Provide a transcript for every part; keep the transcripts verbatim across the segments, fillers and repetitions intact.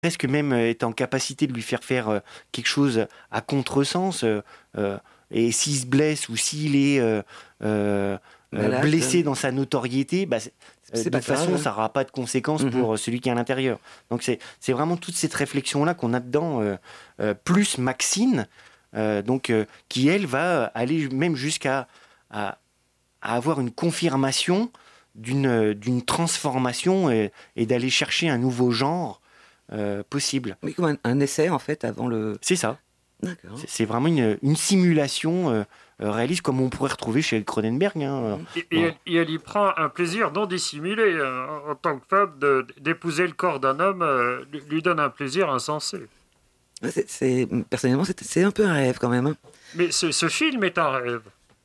presque même être en capacité de lui faire faire quelque chose à contresens. Euh, euh, et s'il se blesse ou s'il est euh, euh, Malade, blessé hein. dans sa notoriété, bah, c'est, C'est de pas toute façon, grave. ça n'aura pas de conséquences Mhm. pour celui qui est à l'intérieur. Donc c'est, c'est vraiment toute cette réflexion-là qu'on a dedans, euh, euh, plus Maxine, euh, donc, euh, qui, elle, va aller même jusqu'à à, à avoir une confirmation d'une, d'une transformation et, et d'aller chercher un nouveau genre euh, possible. Oui, comme un, un essai, en fait, avant le... C'est ça. D'accord. C'est, c'est vraiment une, une simulation euh, réaliste comme on pourrait retrouver chez Cronenberg. Hein. Et, Bon. et, et elle y prend un plaisir non dissimulé. Euh, en, en tant que femme, de, d'épouser le corps d'un homme euh, lui donne un plaisir insensé. C'est, c'est, personnellement, c'est, c'est un peu un rêve, quand même. Hein. Mais ce, ce film est un rêve.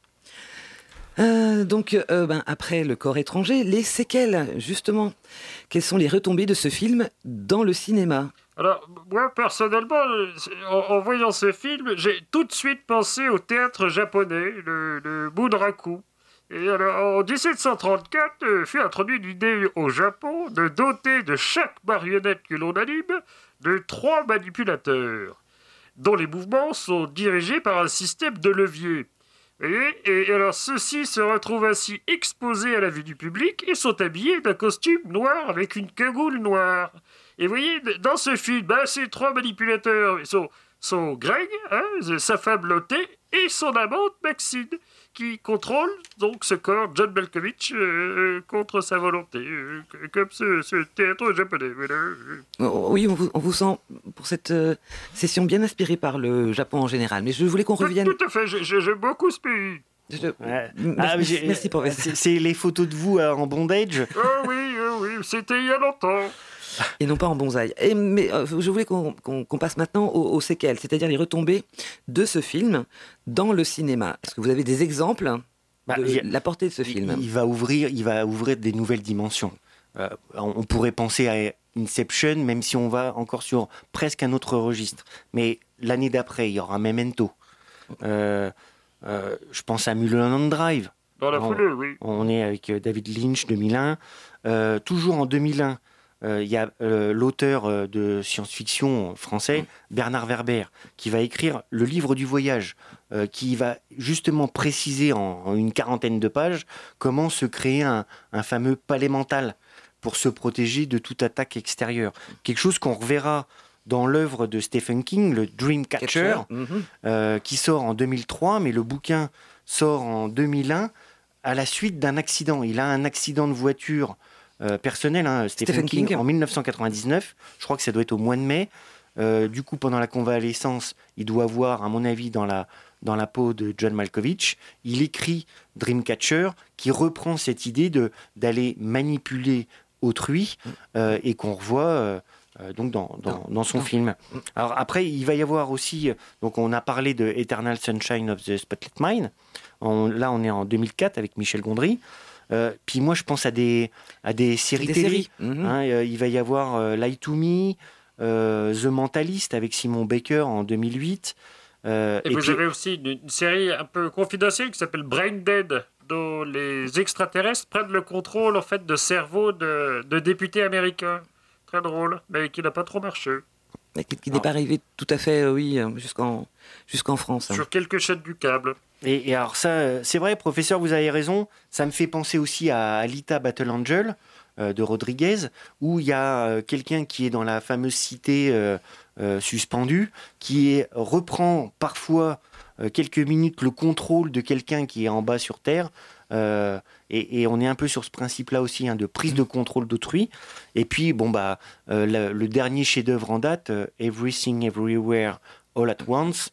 Euh, donc, euh, ben, après Le corps étranger, les séquelles, justement. Quelles sont les retombées de ce film dans le cinéma ? Alors, moi, personnellement, en, en voyant ce film, j'ai tout de suite pensé au théâtre japonais, le, le Bunraku. Et alors, en dix-sept cent trente-quatre, euh, fut introduite l'idée au Japon de doter de chaque marionnette que l'on anime de trois manipulateurs, dont les mouvements sont dirigés par un système de levier. Et, et alors, ceux-ci se retrouvent ainsi exposés à la vue du public et sont habillés d'un costume noir avec une cagoule noire. Et vous voyez, dans ce film, ben, ces trois manipulateurs sont, sont Greg, hein, sa femme Lotte, et son amante Maxine, qui contrôle donc ce corps, John Malkovich, euh, contre sa volonté, euh, comme ce, ce théâtre japonais. Voilà. Oh, oui, on vous, on vous sent pour cette euh, session bien inspirée par le Japon en général. Mais je voulais qu'on revienne... Tout à fait, j'ai, j'aime beaucoup ce pays. Je... Ouais. Merci, Ah, merci, merci professeur. c'est, c'est les photos de vous euh, en bondage. Oh oui, oh oui, c'était il y a longtemps. Et non pas en bonsaï. Et, mais euh, je voulais qu'on, qu'on, qu'on passe maintenant aux, aux séquelles, c'est-à-dire les retombées de ce film dans le cinéma. Est-ce que vous avez des exemples Bah, de j'ai- la portée de ce film ? Il, il va ouvrir, il va ouvrir des nouvelles dimensions. Euh, on, on pourrait penser à Inception, même si on va encore sur presque un autre registre. Mais l'année d'après, il y aura Memento. Euh, euh, je pense à Mulholland Drive. Dans la On- foulée, oui. On est avec euh, David Lynch, deux mille un. Euh, toujours en deux mille un, euh, il y a euh, l'auteur euh, de science-fiction français, Bernard Werber, qui va écrire le livre du voyage, euh, qui va justement préciser en, en une quarantaine de pages comment se créer un, un fameux palais mental pour se protéger de toute attaque extérieure. Quelque chose qu'on reverra dans l'œuvre de Stephen King, le Dreamcatcher, Catcher. Mhm. euh, qui sort en deux mille trois, mais le bouquin sort en deux mille un à la suite d'un accident. Il a un accident de voiture euh, personnel, hein, Stephen, Stephen King, King. en dix-neuf cent quatre-vingt-dix-neuf. Je crois que ça doit être au mois de mai. Euh, du coup, pendant la convalescence, il doit voir, à mon avis, dans la, dans la peau de John Malkovich, il écrit Dreamcatcher, qui reprend cette idée de, d'aller manipuler autrui euh, et qu'on revoit euh, euh, donc dans, dans, dans son film. Alors après, il va y avoir aussi, euh, donc on a parlé de Eternal Sunshine of the Spotless Mind. On- là, on est en deux mille quatre avec Michel Gondry. Euh, puis moi, je pense à des, à des séries Des télé. séries. Mhm. Hein, euh, il va y avoir euh, Lie to Me, euh, The Mentalist avec Simon Baker en deux mille huit. Euh, Et, et vous puis- avez aussi une, une série un peu confidentielle qui s'appelle Brain Dead, dont les extraterrestres prennent le contrôle en fait de cerveau de, de députés américains. Très drôle, mais qui n'a pas trop marché. Mais Qui, qui n'est pas arrivé tout à fait, euh, oui, euh, jusqu'en, jusqu'en France. hein. Sur quelques chaînes du câble. Et, et alors ça, euh, c'est vrai, professeur, vous avez raison. Ça me fait penser aussi à Alita Battle Angel euh, de Rodriguez, où il y a euh, quelqu'un qui est dans la fameuse cité euh, euh, suspendue, qui est, reprend parfois euh, quelques minutes le contrôle de quelqu'un qui est en bas sur Terre. Euh, et, et on est un peu sur ce principe-là aussi, hein, de prise de contrôle d'autrui. Et puis, bon bah, euh, le, le dernier chef-d'œuvre en date, euh, Everything Everywhere All at Once.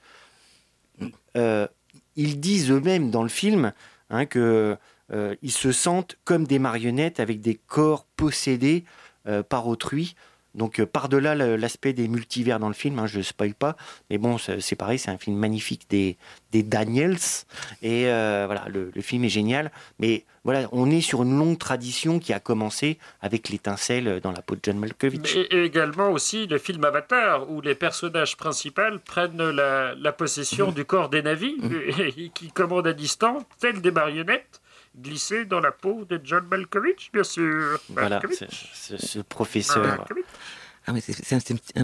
Euh, ils disent eux-mêmes dans le film hein, que euh, ils se sentent comme des marionnettes avec des corps possédés euh, par autrui. Donc euh, par-delà le- l'aspect des multivers dans le film, hein, je ne spoil pas, mais bon, c'est, c'est pareil, c'est un film magnifique des, des Daniels, et euh, voilà, le, le film est génial, mais voilà, on est sur une longue tradition qui a commencé avec l'étincelle dans la peau de John Malkovich. Et, et également aussi le film Avatar, où les personnages principaux prennent la, la possession du corps des navis, et, et qui commandent à distance, telles des marionnettes, glissées dans la peau de John Malkovich, bien sûr. Voilà, Malkovich. ce, ce- ce professeur. Malkovich. Ah, mais c'est, c'est un, c'est un